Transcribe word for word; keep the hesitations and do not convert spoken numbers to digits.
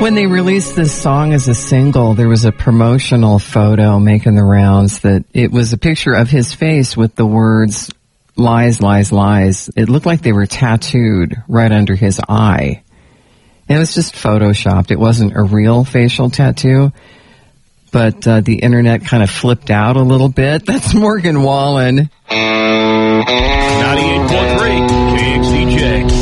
When they released this song as a single, there was a promotional photo making the rounds that it was a picture of his face with the words lies, lies, lies. It looked like they were tattooed right under his eye. And it was just photoshopped. It wasn't a real facial tattoo, but uh, the internet kind of flipped out a little bit. That's Morgan Wallen. ninety-eight point three K X D J.